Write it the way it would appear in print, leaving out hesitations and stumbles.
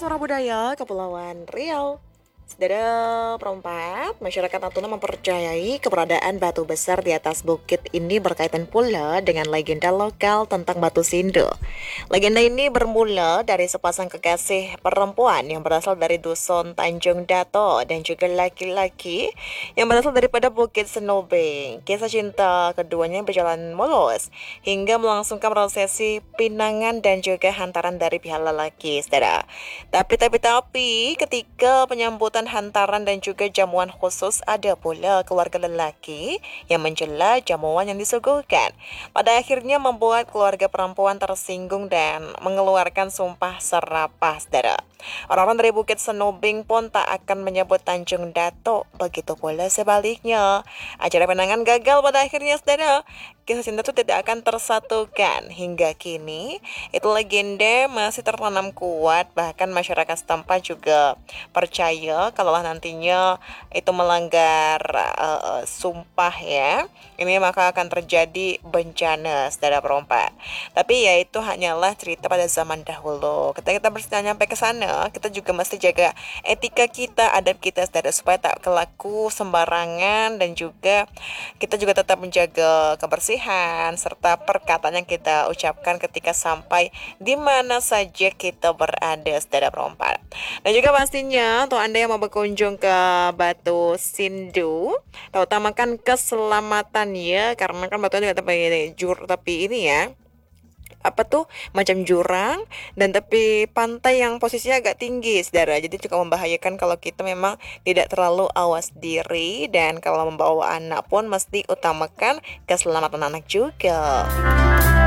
Suara Budaya Kepulauan Riau. Saudara perempat, masyarakat Natuna mempercayai keberadaan batu besar di atas bukit ini berkaitan pula dengan legenda lokal tentang batu Sindo. Legenda ini bermula dari sepasang kekasih perempuan yang berasal dari dusun Tanjung Dato dan juga laki-laki yang berasal daripada Bukit Senobeng. Kisah cinta keduanya berjalan mulus hingga melangsungkan prosesi pinangan dan juga hantaran dari pihak lelaki, saudara. Tapi ketika penyambutan hantaran dan juga jamuan khusus ada pula keluarga lelaki yang mencela jamuan yang disuguhkan. Pada akhirnya membuat keluarga perempuan tersinggung dan mengeluarkan sumpah serapah, saudara. Orang-orang dari Bukit Senubing pun tak akan menyebut Tanjung Dato. Begitu pula sebaliknya. Acara penangan gagal pada akhirnya, saudara. Kisah cinta itu tidak akan tersatukan. Hingga kini, itu legenda masih tertanam kuat. Bahkan masyarakat setempat juga percaya kalau nantinya itu melanggar sumpah ya, ini maka akan terjadi bencana, saudara perempat. Tapi ya itu hanyalah cerita pada zaman dahulu. Ketika kita bersedia sampai ke sana, kita juga mesti jaga etika kita, adab kita, saudara, supaya tak kelaku sembarangan dan juga kita juga tetap menjaga kebersihan serta perkataan yang kita ucapkan ketika sampai di mana saja kita berada, saudara perempat. Dan juga pastinya untuk Anda yang mau berkunjung ke Batu Sindu, utamakan keselamatan ya, karena kan batunya juga tapi ini ya, apa tuh, macam jurang dan tepi pantai yang posisinya agak tinggi, saudara. Jadi cukup membahayakan kalau kita memang tidak terlalu awas diri, dan kalau membawa anak pun mesti utamakan keselamatan anak juga.